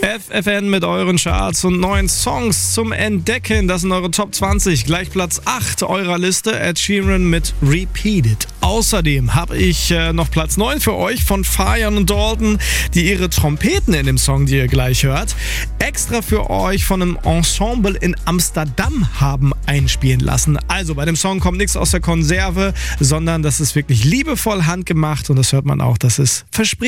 FFN mit euren Charts und neuen Songs zum Entdecken. Das sind eure Top 20. Gleich Platz 8 eurer Liste, Ed Sheeran mit Repeat It. Außerdem habe ich noch Platz 9 für euch von Fayan und Dalton, die ihre Trompeten in dem Song, die ihr gleich hört, extra für euch von einem Ensemble in Amsterdam haben einspielen lassen. Also bei dem Song kommt nichts aus der Konserve, sondern das ist wirklich liebevoll handgemacht und das hört man auch, das ist verspricht